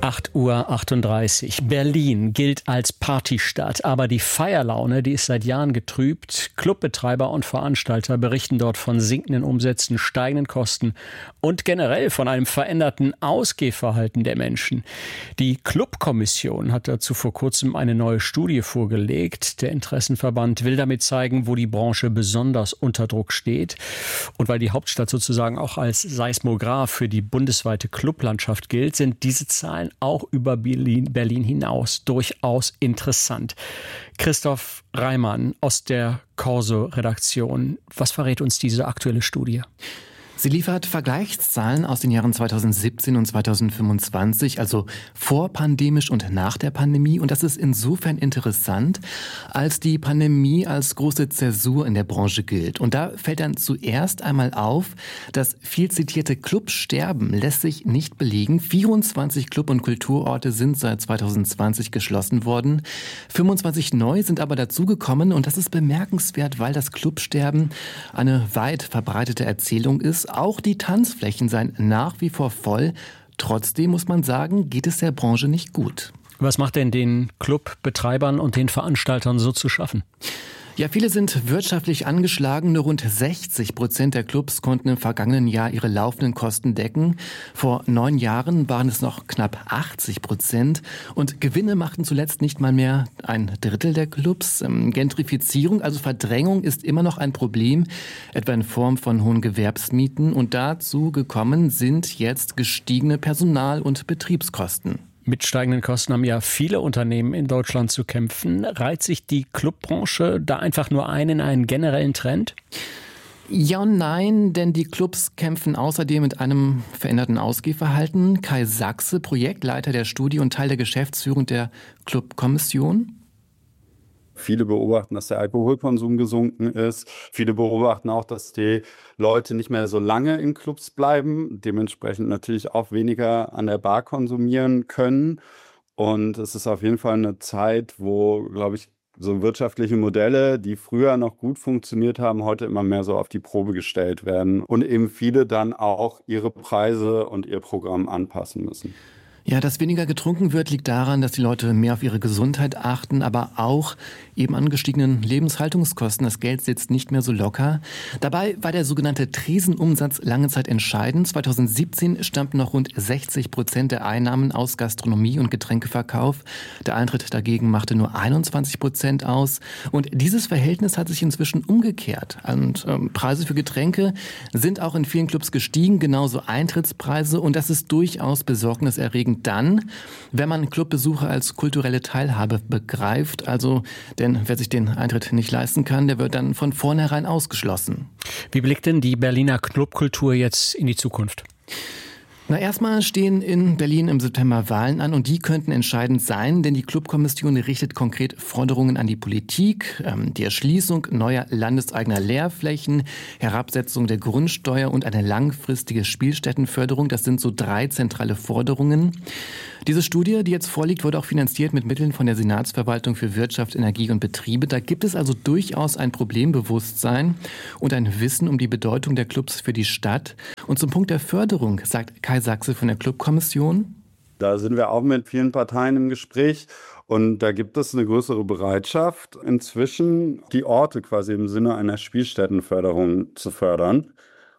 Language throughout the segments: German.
8:38 Uhr. Berlin gilt als Partystadt, aber die Feierlaune, die ist seit Jahren getrübt. Clubbetreiber und Veranstalter berichten dort von sinkenden Umsätzen, steigenden Kosten und generell von einem veränderten Ausgehverhalten der Menschen. Die Clubkommission hat dazu vor kurzem eine neue Studie vorgelegt. Der Interessenverband will damit zeigen, wo die Branche besonders unter Druck steht. Und weil die Hauptstadt sozusagen auch als Seismograph für die bundesweite Clublandschaft gilt, sind diese Zahlen auch über Berlin hinaus durchaus interessant. Christoph Reimann aus der Corso-Redaktion. Was verrät uns diese aktuelle Studie? Sie liefert Vergleichszahlen aus den Jahren 2017 und 2025, also vorpandemisch und nach der Pandemie. Und das ist insofern interessant, als die Pandemie als große Zäsur in der Branche gilt. Und da fällt dann zuerst einmal auf, das viel zitierte Clubsterben lässt sich nicht belegen. 24 Club- und Kulturorte sind seit 2020 geschlossen worden. 25 neu sind aber dazugekommen. Und das ist bemerkenswert, weil das Clubsterben eine weit verbreitete Erzählung ist. Auch die Tanzflächen seien nach wie vor voll. Trotzdem muss man sagen, geht es der Branche nicht gut. Was macht denn den Clubbetreibern und den Veranstaltern so zu schaffen? Ja, viele sind wirtschaftlich angeschlagen. Nur rund 60% der Clubs konnten im vergangenen Jahr ihre laufenden Kosten decken. Vor 9 Jahren waren es noch knapp 80%. Und Gewinne machten zuletzt nicht mal mehr ein Drittel der Clubs. Gentrifizierung, also Verdrängung, ist immer noch ein Problem, etwa in Form von hohen Gewerbsmieten. Und dazu gekommen sind jetzt gestiegene Personal- und Betriebskosten. Mit steigenden Kosten haben ja viele Unternehmen in Deutschland zu kämpfen. Reiht sich die Clubbranche da einfach nur in einen generellen Trend? Ja und nein, denn die Clubs kämpfen außerdem mit einem veränderten Ausgehverhalten. Kai Sachse, Projektleiter der Studie und Teil der Geschäftsführung der Clubkommission. Viele beobachten, dass der Alkoholkonsum gesunken ist. Viele beobachten auch, dass die Leute nicht mehr so lange in Clubs bleiben, dementsprechend natürlich auch weniger an der Bar konsumieren können. Und es ist auf jeden Fall eine Zeit, wo, glaube ich, so wirtschaftliche Modelle, die früher noch gut funktioniert haben, heute immer mehr so auf die Probe gestellt werden. Und eben viele dann auch ihre Preise und ihr Programm anpassen müssen. Ja, dass weniger getrunken wird, liegt daran, dass die Leute mehr auf ihre Gesundheit achten, aber auch eben an gestiegenen Lebenshaltungskosten. Das Geld sitzt nicht mehr so locker. Dabei war der sogenannte Tresenumsatz lange Zeit entscheidend. 2017 stammten noch rund 60% der Einnahmen aus Gastronomie und Getränkeverkauf. Der Eintritt dagegen machte nur 21% aus. Und dieses Verhältnis hat sich inzwischen umgekehrt. Und Preise für Getränke sind auch in vielen Clubs gestiegen, genauso Eintrittspreise. Und das ist durchaus besorgniserregend dann, wenn man Clubbesucher als kulturelle Teilhabe begreift. Also, denn wer sich den Eintritt nicht leisten kann, der wird dann von vornherein ausgeschlossen. Wie blickt denn die Berliner Clubkultur jetzt in die Zukunft? Na, erstmal stehen in Berlin im September Wahlen an und die könnten entscheidend sein, denn die Clubkommission richtet konkret Forderungen an die Politik, die Erschließung neuer landeseigener Lehrflächen, Herabsetzung der Grundsteuer und eine langfristige Spielstättenförderung. Das sind so 3 zentrale Forderungen. Diese Studie, die jetzt vorliegt, wurde auch finanziert mit Mitteln von der Senatsverwaltung für Wirtschaft, Energie und Betriebe. Da gibt es also durchaus ein Problembewusstsein und ein Wissen um die Bedeutung der Clubs für die Stadt. Und zum Punkt der Förderung sagt Kai Sachse von der Clubkommission: Da sind wir auch mit vielen Parteien im Gespräch. Und da gibt es eine größere Bereitschaft, inzwischen die Orte quasi im Sinne einer Spielstättenförderung zu fördern.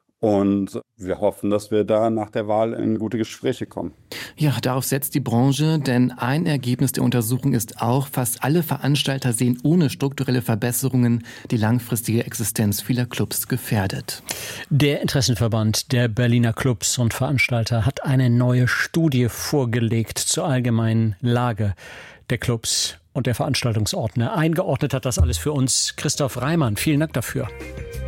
Und wir hoffen, dass wir da nach der Wahl in gute Gespräche kommen. Ja, darauf setzt die Branche, denn ein Ergebnis der Untersuchung ist auch, fast alle Veranstalter sehen ohne strukturelle Verbesserungen die langfristige Existenz vieler Clubs gefährdet. Der Interessenverband der Berliner Clubs und Veranstalter hat eine neue Studie vorgelegt zur allgemeinen Lage der Clubs und der Veranstaltungsorte. Eingeordnet hat das alles für uns Christoph Reimann. Vielen Dank dafür.